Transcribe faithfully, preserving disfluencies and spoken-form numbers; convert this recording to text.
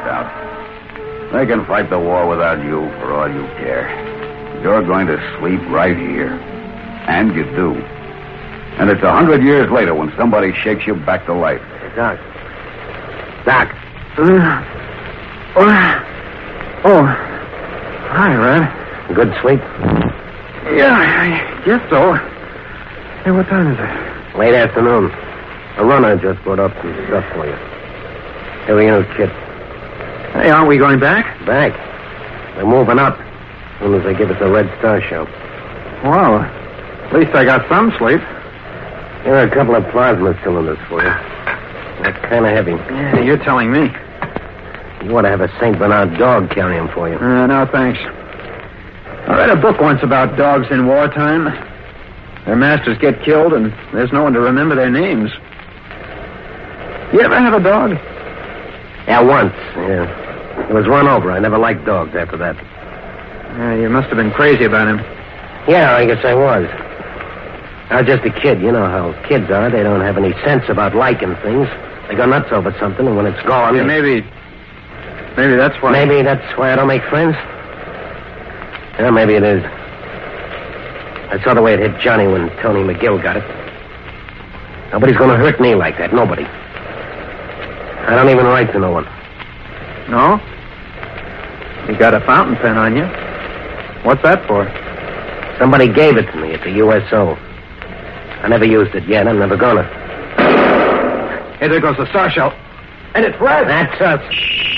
out. They can fight the war without you for all you care. You're going to sleep right here. And you do. And it's a hundred years later when somebody shakes you back to life. Doc. Doc. Uh, oh. oh. Hi, Red. Good sleep? Yeah, I guess so. Hey, what time is it? Late afternoon. A runner just brought up some stuff for you. Here we go, kid. Hey, aren't we going back? Back. We're moving up. As soon as they give us a Red Star show. Well, at least I got some sleep. Here are a couple of plasma cylinders for you. They're kind of heavy. Yeah, you're telling me. You ought to have a Saint Bernard dog carry them for you. Uh, no, thanks. I read a book once about dogs in wartime. Their masters get killed, and there's no one to remember their names. You ever have a dog? Yeah, once. Yeah. It was run over. I never liked dogs after that. Yeah, you must have been crazy about him. Yeah, I guess I was. I was just a kid. You know how kids are. They don't have any sense about liking things. They go nuts over something, and when it's gone... Yeah, they... maybe... Maybe that's why... Maybe that's why I don't make friends? Yeah, maybe it is. I saw the way it hit Johnny when Tony McGill got it. Nobody's going to hurt me like that. Nobody. I don't even write to no one. No? You got a fountain pen on you. What's that for? Somebody gave it to me at the U S O. I never used it yet. I'm never gonna. Hey, there goes the star shell. And it's red. That's us.